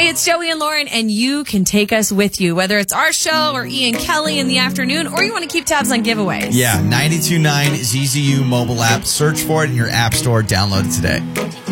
it's Joey and Lauren, and you can take us with you, whether it's our show or Ian Kelly in the afternoon, or you want to keep tabs on giveaways. Yeah, 92.9 ZZU mobile app. Search for it in your app store. Download it today.